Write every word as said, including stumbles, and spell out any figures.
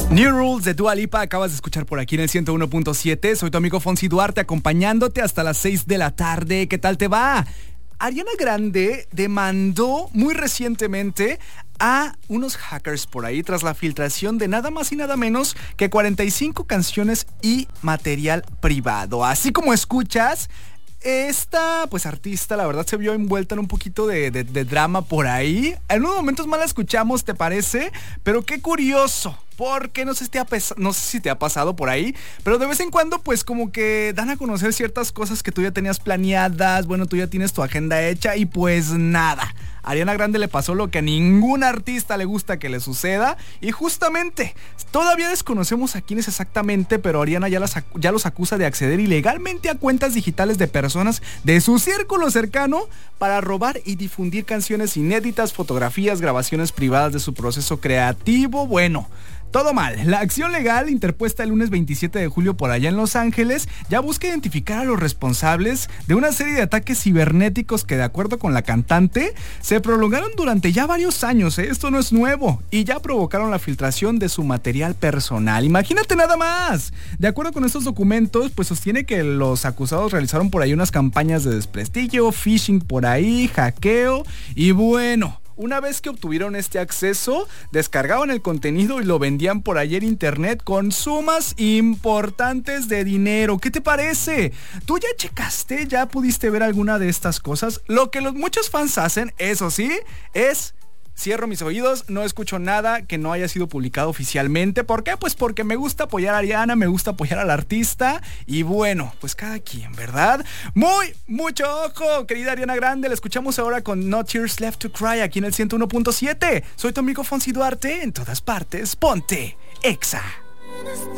New Rules de Dua Lipa acabas de escuchar por aquí en el ciento uno punto siete. Soy tu amigo Fonsi Duarte acompañándote hasta las seis de la tarde. ¿Qué tal te va? Ariana Grande demandó muy recientemente a unos hackers por ahí tras la filtración de nada más y nada menos que cuarenta y cinco canciones y material privado. Así como escuchas, esta pues artista la verdad se vio envuelta en un poquito de, de, de drama por ahí. En unos momentos más la escuchamos, ¿te parece? Pero qué curioso, porque no sé, si te ha pes- no sé si te ha pasado por ahí, pero de vez en cuando pues como que dan a conocer ciertas cosas que tú ya tenías planeadas. Bueno, tú ya tienes tu agenda hecha y pues nada. A Ariana Grande le pasó lo que a ningún artista le gusta que le suceda. Y justamente, todavía desconocemos a quiénes exactamente, pero Ariana ya, las, ya los acusa de acceder ilegalmente a cuentas digitales de personas de su círculo cercano para robar y difundir canciones inéditas, fotografías, grabaciones privadas de su proceso creativo. Bueno, todo mal. La acción legal interpuesta el lunes veintisiete de julio por allá en Los Ángeles ya busca identificar a los responsables de una serie de ataques cibernéticos que, de acuerdo con la cantante, se prolongaron durante ya varios años, ¿eh? Esto no es nuevo, y ya provocaron la filtración de su material personal. Imagínate nada más. De acuerdo con estos documentos, pues sostiene que los acusados realizaron por ahí unas campañas de desprestigio, phishing por ahí, hackeo, y bueno, una vez que obtuvieron este acceso, descargaban el contenido y lo vendían por ahí en internet con sumas importantes de dinero. ¿Qué te parece? ¿Tú ya checaste? ¿Ya pudiste ver alguna de estas cosas? Lo que los muchos fans hacen, eso sí, es: cierro mis oídos, no escucho nada que no haya sido publicado oficialmente. ¿Por qué? Pues porque me gusta apoyar a Ariana, me gusta apoyar al artista. Y bueno, pues cada quien, ¿verdad? Muy, mucho ojo, querida Ariana Grande. La escuchamos ahora con No Tears Left to Cry aquí en el ciento uno punto siete. Soy tu amigo Fonsi Duarte, en todas partes, ponte Exa.